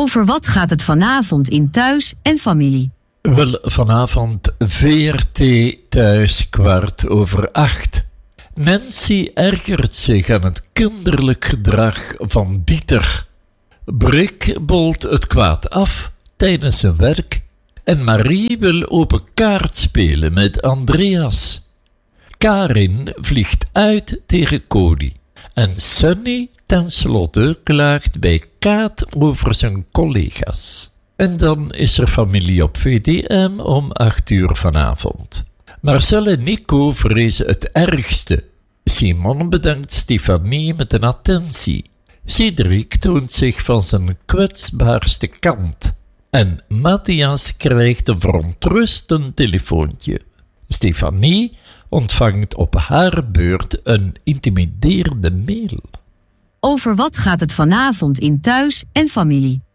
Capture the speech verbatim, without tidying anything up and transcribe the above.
Over wat gaat het vanavond in Thuis en Familie? Wel, vanavond V R T Thuis kwart over acht. Nancy ergert zich aan het kinderlijk gedrag van Dieter. Brik bolt het kwaad af tijdens zijn werk en Marie wil open kaart spelen met Andreas. Karin vliegt uit tegen Cody en Sunny tenslotte klaagt bij Kaat over zijn collega's. En dan is er familie op V D M om acht uur vanavond. Marcel en Nico vrezen het ergste. Simon bedankt Stefanie met een attentie. Cedric toont zich van zijn kwetsbaarste kant. En Matthias krijgt een verontrustend telefoontje. Stefanie ontvangt op haar beurt een intimiderende mail. Over wat gaat het vanavond in Thuis en Familie?